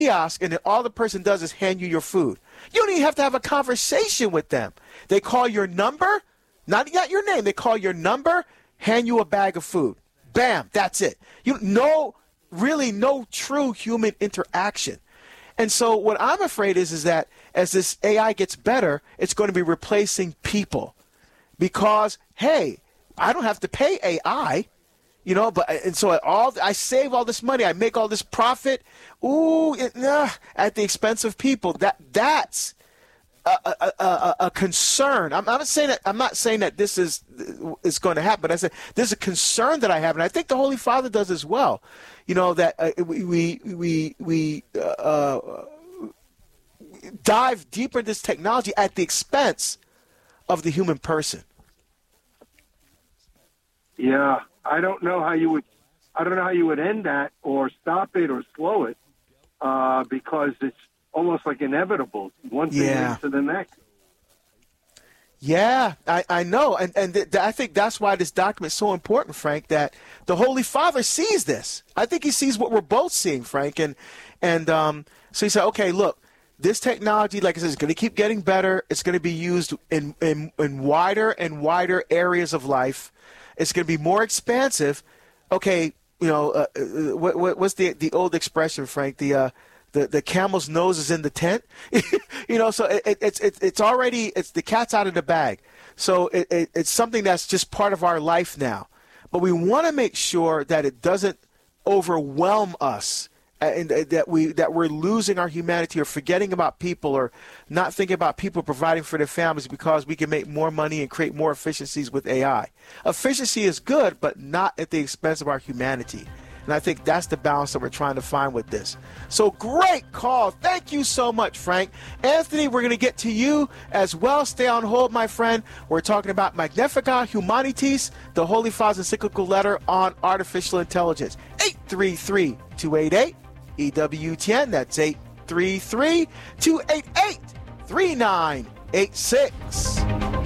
kiosk, and then all the person does is hand you your food. You don't even have to have a conversation with them. They call your number, not your name. They call your number, hand you a bag of food. Bam, that's it. Really no true human interaction. And so what I'm afraid is that as this AI gets better, it's going to be replacing people. Because, hey, I don't have to pay AI, so I save all this money, I make all this profit, at the expense of people. That's a concern. I'm not saying that this is going to happen, but I said there's a concern that I have, and I think the Holy Father does as well. That we dive deeper into this technology at the expense of the human person. Yeah, I don't know how you would end that or stop it or slow it, because it's almost like inevitable. One thing leads to the next. Yeah, I know, and I think that's why this document is so important, Frank. That the Holy Father sees this. I think he sees what we're both seeing, Frank, and so he said, okay, look. This technology, like I said, is going to keep getting better. It's going to be used in wider and wider areas of life. It's going to be more expansive. Okay, what's the old expression, Frank? The camel's nose is in the tent. So it's already the cat's out of the bag. So it's something that's just part of our life now. But we want to make sure that it doesn't overwhelm us. And that we're losing our humanity or forgetting about people or not thinking about people providing for their families because we can make more money and create more efficiencies with AI. Efficiency is good, but not at the expense of our humanity. And I think that's the balance that we're trying to find with this. So great call. Thank you so much, Frank. Anthony, we're going to get to you as well. Stay on hold, my friend. We're talking about Magnificat Humanitas, the Holy Father's encyclical letter on artificial intelligence. 833-288. EWTN, that's 833-288-3986.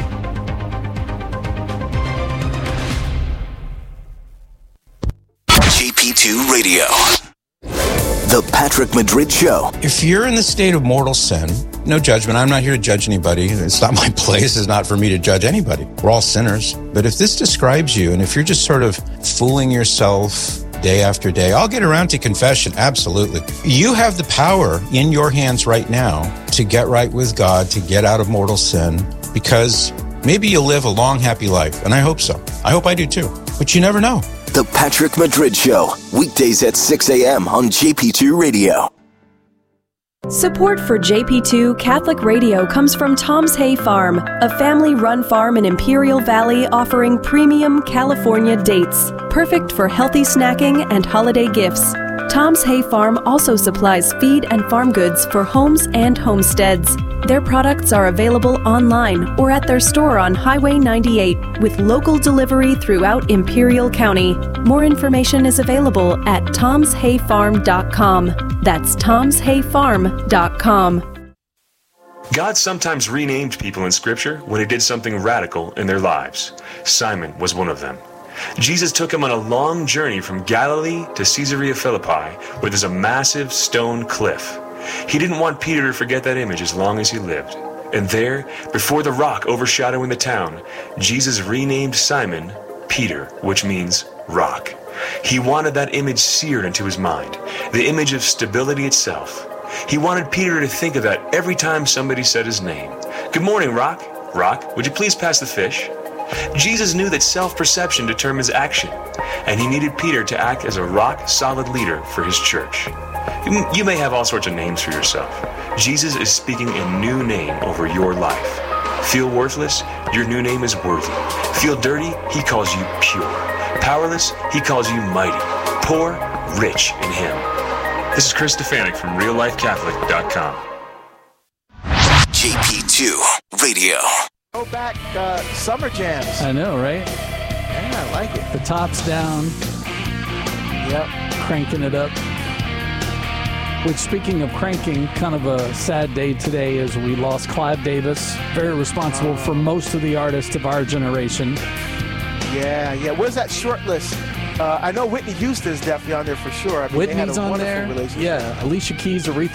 JP2 Radio. The Patrick Madrid Show. If you're in the state of mortal sin, no judgment. I'm not here to judge anybody. It's not my place. It's not for me to judge anybody. We're all sinners. But if this describes you, and if you're just sort of fooling yourself day after day, I'll get around to confession. Absolutely. You have the power in your hands right now to get right with God, to get out of mortal sin, because maybe you'll live a long, happy life. And I hope so. I hope I do too. But you never know. The Patrick Madrid Show. Weekdays at 6 a.m. on JP2 Radio. Support for JP2 Catholic Radio comes from Tom's Hay Farm, a family-run farm in Imperial Valley offering premium California dates, perfect for healthy snacking and holiday gifts. Tom's Hay Farm also supplies feed and farm goods for homes and homesteads. Their products are available online or at their store on Highway 98 with local delivery throughout Imperial County. More information is available at tomshayfarm.com. That's tomshayfarm.com. God sometimes renamed people in Scripture when he did something radical in their lives. Simon was one of them. Jesus took him on a long journey from Galilee to Caesarea Philippi, where there's a massive stone cliff. He didn't want Peter to forget that image as long as he lived. And there, before the rock overshadowing the town, Jesus renamed Simon Peter, which means rock. He wanted that image seared into his mind, the image of stability itself. He wanted Peter to think of that every time somebody said his name. Good morning, Rock. Rock, would you please pass the fish? Jesus knew that self-perception determines action, and he needed Peter to act as a rock-solid leader for his church. You may have all sorts of names for yourself. Jesus is speaking a new name over your life. Feel worthless? Your new name is worthy. Feel dirty? He calls you pure. Powerless? He calls you mighty. Poor? Rich in him. This is Chris Stefanik from RealLifeCatholic.com. JP2 Radio. Go back, summer jams. I know, right? Yeah, I like it. The top's down. Yep. Cranking it up. Which, speaking of cranking, kind of a sad day today as we lost Clive Davis, very responsible for most of the artists of our generation. Yeah. Where's that short list? I know Whitney Houston is definitely on there for sure. I mean, Whitney's they had a on wonderful there. relationship. Yeah, Alicia Keys, Aretha